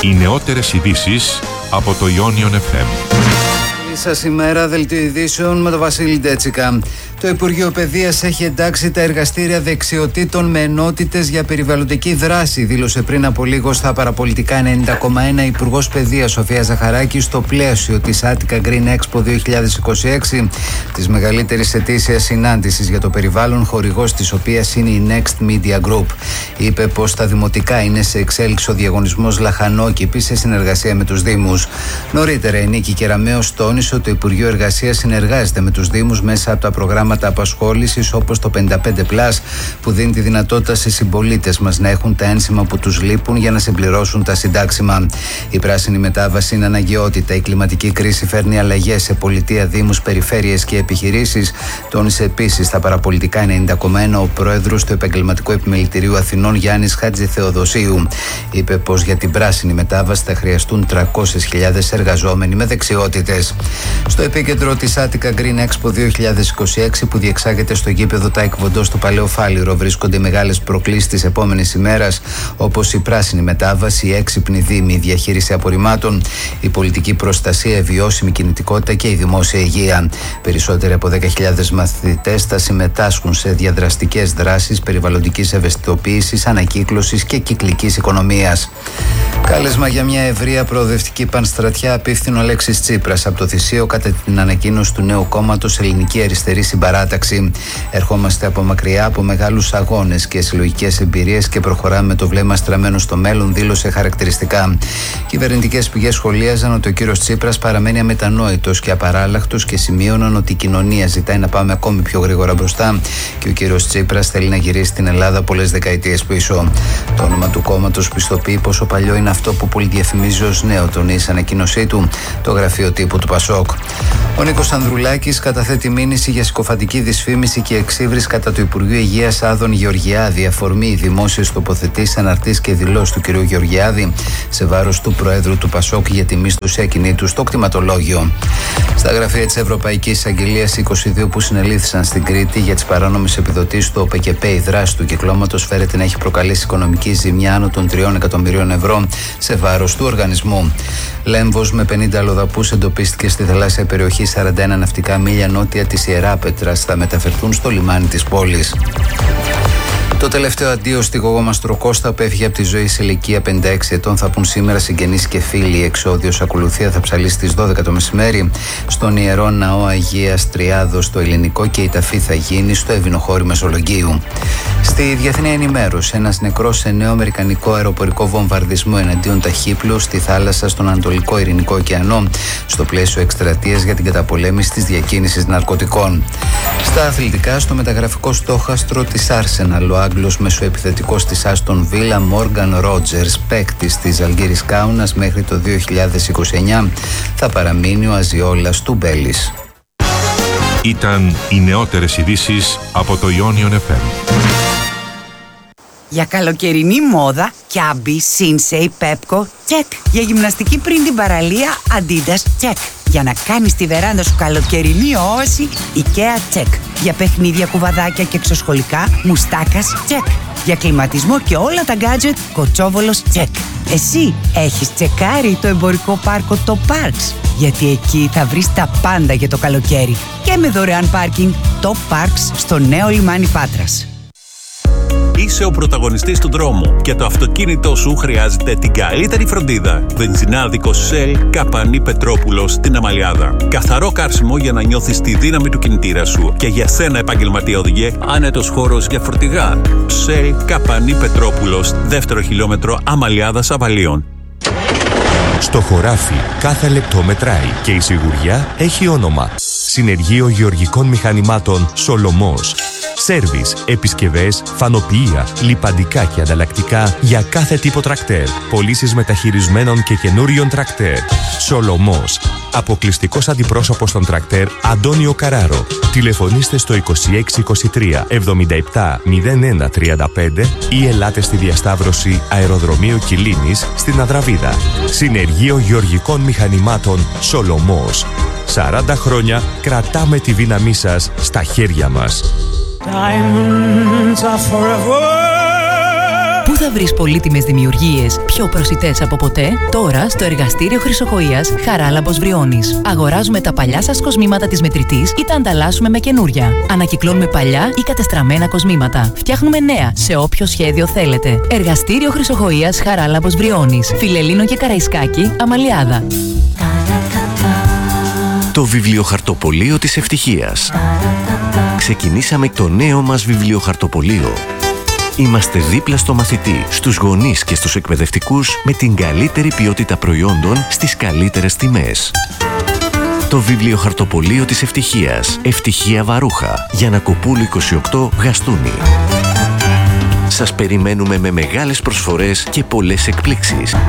Οι νεότερες ειδήσεις από το Ionion FM. Καλή σας ημέρα, δελτίο ειδήσεων με τον Βασίλη Ντέτσικα. Το Υπουργείο Παιδείας έχει εντάξει τα εργαστήρια δεξιοτήτων με ενότητες για περιβαλλοντική δράση, δήλωσε πριν από λίγο στα παραπολιτικά 90,1 Υπουργός Παιδείας Σοφία Ζαχαράκη στο πλαίσιο της Attica Green Expo 2026, της μεγαλύτερης ετήσιας συνάντησης για το περιβάλλον, χορηγός της οποίας είναι η Next Media Group. Είπε πως στα δημοτικά είναι σε εξέλιξη ο διαγωνισμός Λαχανόκηπη σε συνεργασία με τους Δήμους. Νωρίτερα η Νίκη Κεραμέως τόνισε ότι το Υπουργείο Εργασίας συνεργάζεται με τους Δήμους μέσα από τα προγράμματα απασχόλησης όπως το 55+, που δίνει τη δυνατότητα σε συμπολίτες μας να έχουν τα ένσημα που τους λείπουν για να συμπληρώσουν τα συντάξιμα. Η πράσινη μετάβαση είναι αναγκαιότητα. Η κλιματική κρίση φέρνει αλλαγές σε πολιτεία, δήμους, περιφέρειες και επιχειρήσεις. Τόνισε επίσης στα παραπολιτικά 90,1 ο πρόεδρος του Επαγγελματικού Επιμελητηρίου Αθηνών Γιάννης Χατζηθεοδοσίου. Είπε πως για την πράσινη μετάβαση θα χρειαστούν 300.000 εργαζόμενοι με δεξιότητες. Στο επίκεντρο της Attica Green Expo 2026, που διεξάγεται στο γήπεδο Τάικβοντό στο Παλαιό Φάληρο, βρίσκονται μεγάλες προκλήσεις της επόμενης ημέρας, όπως η πράσινη μετάβαση, η έξυπνη δήμη, η διαχείριση απορριμμάτων, η πολιτική προστασία, η βιώσιμη κινητικότητα και η δημόσια υγεία. Περισσότεροι από 10.000 μαθητές θα συμμετάσχουν σε διαδραστικές δράσεις περιβαλλοντικής ευαισθητοποίησης, ανακύκλωσης και κυκλικής οικονομίας. Κάλεσμα για μια ευρεία προοδευτική πανστρατιά απίφθηνε ο Αλέξης Τσίπρας από το Θησίο κατά την ανακοίνωση του νέου κόμματος Ελληνική Αριστερή Συμπαράταξη. Ερχόμαστε από μακριά, από μεγάλους αγώνες και συλλογικές εμπειρίες και προχωράμε με το βλέμμα στραμμένο στο μέλλον, δήλωσε χαρακτηριστικά. Κυβερνητικές πηγές σχολίαζαν ότι ο κύριος Τσίπρας παραμένει αμετανόητος και απαράλλαχτος και σημείωναν ότι η κοινωνία ζητάει να πάμε ακόμη πιο γρήγορα μπροστά και ο κύριος Τσίπρας θέλει να γυρίσει την Ελλάδα πολλές δεκαετίες πίσω. Το όνομα του κόμματος πιστοποιεί πόσο παλιό είναι αυτό που πολυδιαφημίζει ως νέο, τονίζει ανακοίνωσή του το γραφείο τύπου του Πασόκ. Ο Νίκος Ανδρουλάκης καταθέτει μήνυση για συκοφαντική δυσφήμιση και εξύβρις κατά του Υπουργείου Υγείας Άδων Γεωργιάδη, αφορμή δημόσιες τοποθετήσεις, αναρτήσεις και δηλώσεις του κ. Γεωργιάδη σε βάρος του Προέδρου του Πασόκ για τη μίσθωση ακινήτου στο κτηματολόγιο. Στα γραφεία της Ευρωπαϊκής Εισαγγελίας, 22 που συνελήφθησαν στην Κρήτη για τις παράνομες επιδοτήσεις του ΟΠΕΚΕΠΕ, η δράση του κυκλώματος φέρεται να έχει προκαλέσει οικονομική ζημιά άνω των 3 εκατομμυρίων ευρώ σε βάρος του οργανισμού. Λέμβος με 50 αλλοδαπούς εντοπίστηκε στη θαλάσσια περιοχή 41 ναυτικά μίλια νότια της Ιεράπετρας. Θα μεταφερθούν στο λιμάνι της πόλης. Το τελευταίο αντίο στη Γογό Μαστροκώστα, που έφυγε από τη ζωή σε ηλικία 56 ετών, θα πουν σήμερα συγγενείς και φίλοι. Η εξόδιος ακολουθία θα ψαλεί στις 12 το μεσημέρι στον Ιερό Ναό Αγίας Τριάδος στο Ελληνικό και η ταφή θα γίνει στο Ευηνοχώρι Μεσολογγίου. Στη διεθνή ενημέρωση, ένας νεκρός σε νέο αμερικανικό αεροπορικό βομβαρδισμό εναντίον ταχύπλου στη θάλασσα στον Ανατολικό Ειρηνικό Ωκεανό, στο πλαίσιο εκστρατείας για την καταπολέμηση της διακίνησης ναρκωτικών. Στα αθλητικά, στο μεταγραφικό στόχαστρο της Arsenal, ο Άγγλος μεσοεπιθετικός της Άστον Βίλα, Μόργαν Ρότζερς, παίκτης της Ζαλγκίρις Κάουνας μέχρι το 2029, θα παραμείνει ο Αζιόλας του Μπέλης. Ήταν οι νεότερες ειδήσεις από το Ionion FM. Για καλοκαιρινή μόδα, Κιάμπι, Σίνσεϊ, Πέπκο, τσεκ. Για γυμναστική πριν την παραλία, Αντίντας, τσεκ. Για να κάνεις τη βεράντα σου καλοκαιρινή όση, IKEA, τσεκ. Για παιχνίδια, κουβαδάκια και εξωσχολικά, Μουστάκας, τσεκ. Για κλιματισμό και όλα τα γκάτζετ, Κοτσόβολος, τσεκ. Εσύ έχεις τσεκάρει το εμπορικό πάρκο το Parks? Γιατί εκεί θα βρεις τα πάντα για το καλοκαίρι. Και με δωρεάν πάρκινγκ, το Parks στο νέο λιμάνι Πάτρας. Είσαι ο πρωταγωνιστής του δρόμου και το αυτοκίνητό σου χρειάζεται την καλύτερη φροντίδα. Βενζινάδικο Shell Καπανή Πετρόπουλος στην Αμαλιάδα. Καθαρό κάρσιμο για να νιώθεις τη δύναμη του κινητήρα σου. Και για σένα, επαγγελματία οδηγέ, άνετος χώρος για φορτηγά. Shell Καπανή Πετρόπουλος, 2ο χιλιόμετρο Αμαλιάδας Αβαλίων. Στο χωράφι κάθε λεπτό μετράει και η σιγουριά έχει όνομα. Συνεργείο Γεωργικών Μηχανημάτων Σολομός. Σέρβις, επισκευές, φανοποιεία, λιπαντικά και ανταλλακτικά για κάθε τύπο τρακτέρ. Πωλήσεις μεταχειρισμένων και καινούριων τρακτέρ. Σολομός. Αποκλειστικός αντιπρόσωπος των τρακτέρ Αντώνιο Καράρο. Τηλεφωνήστε στο 2623 77 01 35 ή ελάτε στη διασταύρωση Αεροδρομίου Κιλίνης στην Αδραβίδα. Συνεργείο Γεωργικών Μηχανημάτων Σολομός. 40 χρόνια κρατάμε τη δύναμή σας στα χέρια μας. Πού Πού θα βρεις πολύτιμες δημιουργίες πιο προσιτές από ποτέ? Τώρα στο εργαστήριο Χρυσοχοΐας Χαράλαμπος Βριώνης. Αγοράζουμε τα παλιά σας κοσμήματα της μετρητής ή τα ανταλλάσσουμε με καινούρια. Ανακυκλώνουμε παλιά ή κατεστραμμένα κοσμήματα. Φτιάχνουμε νέα σε όποιο σχέδιο θέλετε. Εργαστήριο Χρυσοχοΐας Χαράλαμπος Βριώνης. Φιλελλήνο και Καραϊσκάκη, Αμαλιάδα. Το βιβλιοχαρτοπωλείο της ευτυχίας. Ξεκινήσαμε το νέο μας βιβλιοχαρτοπωλείο. Είμαστε δίπλα στο μαθητή, στους γονείς και στους εκπαιδευτικούς με την καλύτερη ποιότητα προϊόντων στις καλύτερες τιμές. Το βιβλιοχαρτοπωλείο της ευτυχίας. Ευτυχία Βαρούχα. Γιαννακοπούλου 28, Γαστούνη. Σας περιμένουμε με μεγάλες προσφορές και πολλές εκπλήξεις.